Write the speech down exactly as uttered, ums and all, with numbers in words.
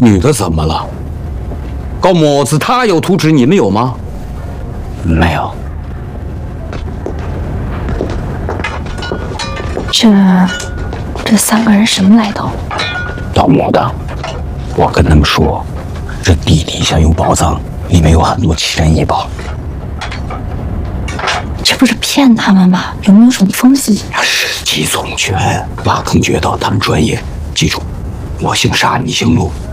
女的怎么了？高某子他有图纸，你们有吗？ 没有。 这这三个人什么来头？ 盗墓的，我跟他们说，这地底下有宝藏，里面有很多奇珍异宝。 这不是骗他们吧？有没有什么风险？ 时机总全，挖坑掘道他们专业。记住，我姓沙，你姓陆。